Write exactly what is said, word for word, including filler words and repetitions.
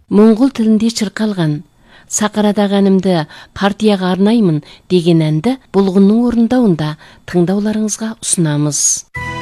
Моңғол тілінде шырқалған Сақарадағы әнімді партияға арнаймын деген әнді Бұлғынның орындауында тыңдауларыңызға ұсынамыз.